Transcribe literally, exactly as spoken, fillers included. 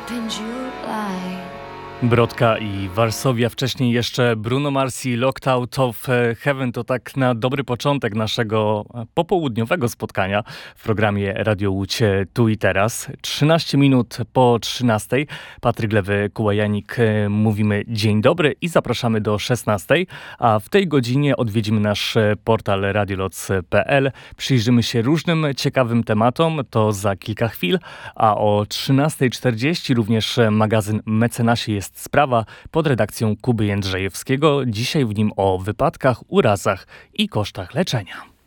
in July. Brodka i Varsovia, wcześniej jeszcze Bruno Mars i Locked Out of Heaven. To tak na dobry początek naszego popołudniowego spotkania w programie Radio Łódź Tu i Teraz. trzynaście minut po trzynastej. Patryk Lewy-Kułajanik, mówimy dzień dobry i zapraszamy do szesnastej. A w tej godzinie odwiedzimy nasz portal radioloc kropka pe el. Przyjrzymy się różnym ciekawym tematom, to za kilka chwil. A o trzynasta czterdzieści również magazyn Mecenasie jest sprawa pod redakcją Kuby Jędrzejewskiego. Dzisiaj w nim o wypadkach, urazach i kosztach leczenia.